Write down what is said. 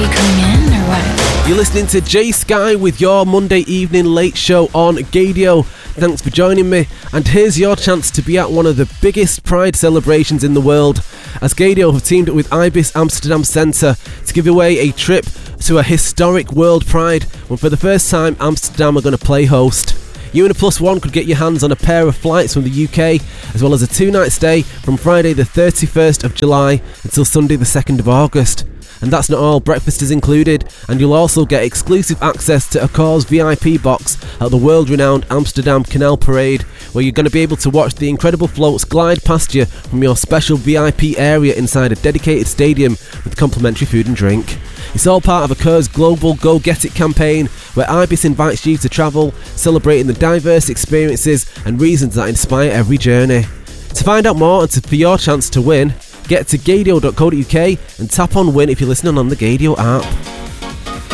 you coming in or what? You're listening to Jay Sky with your Monday evening late show on Gaydio. Thanks for joining me, and here's your chance to be at one of the biggest Pride celebrations in the world, as Gaydio have teamed up with Ibis Amsterdam Centre to give away a trip to a historic World Pride, when for the first time Amsterdam are going to play host. You and a plus one could get your hands on a pair of flights from the UK, as well as a 2-night stay from Friday the 31st of July until Sunday the 2nd of August. And that's not all, breakfast is included, and you'll also get exclusive access to a Cause VIP box at the world-renowned Amsterdam Canal Parade, where you're going to be able to watch the incredible floats glide past you from your special VIP area inside a dedicated stadium with complimentary food and drink. It's all part of a Cause Global Go Get It campaign, where Ibis invites you to travel, celebrating the diverse experiences and reasons that inspire every journey. To find out more and for your chance to win, get to gaydio.co.uk and tap on win if you're listening on the Gaydio app.